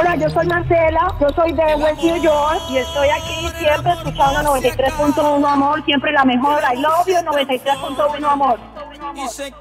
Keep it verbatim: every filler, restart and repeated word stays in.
Hola, yo soy Marcela, yo soy de West New York y estoy aquí siempre escuchando noventa y tres punto uno, amor, siempre la mejor. I love you, noventa y tres punto uno, amor. Y se